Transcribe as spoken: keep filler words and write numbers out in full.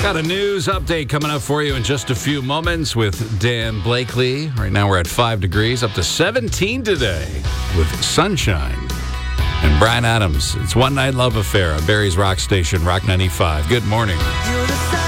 Got a news update coming up for you in just a few moments with Dan Blakely. Right now we're at five degrees, up to seventeen today with sunshine. And Brian Adams, it's One Night Love Affair on Barry's Rock Station, Rock ninety-five. Good morning.